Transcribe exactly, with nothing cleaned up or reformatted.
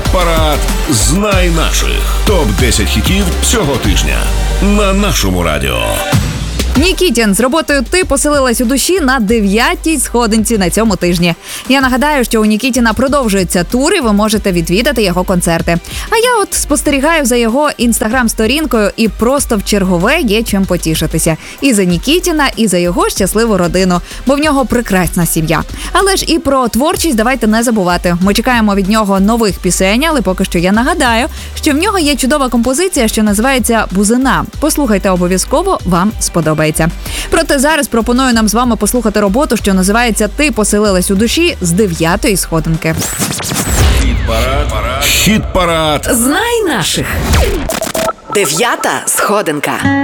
Хіт-парад «Знай наших». топ десять хітів цього тижня на нашому радіо. Нікітін з роботою «Ти поселилась у душі» на дев'ятій сходинці на цьому тижні. Я нагадаю, що у Нікітіна продовжується тур, і ви можете відвідати його концерти. А я от спостерігаю за його інстаграм-сторінкою, і просто в чергове є чим потішитися. І за Нікітіна, і за його щасливу родину, бо в нього прекрасна сім'я. Але ж і про творчість давайте не забувати. Ми чекаємо від нього нових пісень, але поки що я нагадаю, що в нього є чудова композиція, що називається «Бузина». Послухайте обов'язково, вам сподобається. Проте зараз пропоную нам з вами послухати роботу, що називається «Ти поселилась у душі» з дев'ятої сходинки. Хіт-парад. Знай наших. Дев'ята сходинка.